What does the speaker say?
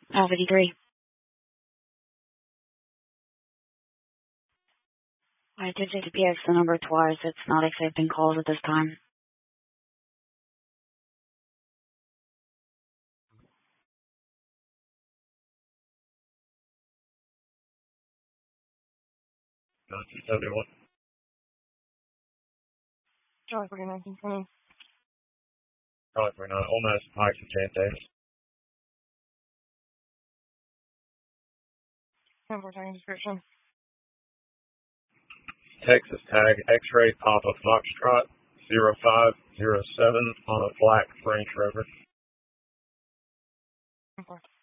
Alpha D3. I did say to PX the number twice. It's not accepting calls at this time. $1971. Charlie 1920. Charlie 49, Ole Miss Pikes and Chantes. 10-4 description. Texas tag X-ray Papa Foxtrot 0507 on a black Range Rover. 10-4.